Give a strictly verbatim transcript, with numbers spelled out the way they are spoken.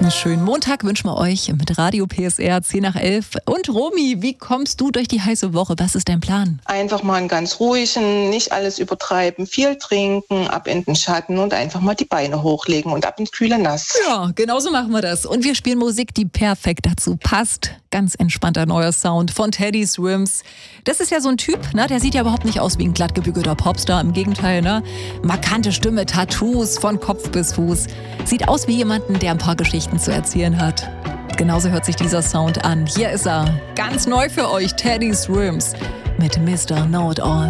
Einen schönen Montag wünschen wir euch mit Radio P S R zehn nach elf. Und Romy, wie kommst du durch die heiße Woche? Was ist dein Plan? Einfach mal einen ganz ruhigen, nicht alles übertreiben, viel trinken, ab in den Schatten und einfach mal die Beine hochlegen und ab ins kühle Nass. Ja, genau so machen wir das. Und wir spielen Musik, die perfekt dazu passt. Ganz entspannter neuer Sound von Teddy Swims. Das ist ja so ein Typ, ne? Der sieht ja überhaupt nicht aus wie ein glattgebügelter Popstar. Im Gegenteil, ne? Markante Stimme, Tattoos von Kopf bis Fuß. Sieht aus wie jemanden, der ein paar Geschichten zu erzählen hat. Genauso hört sich dieser Sound an. Hier ist er, ganz neu für euch, Teddy Swims mit Mister Know It All.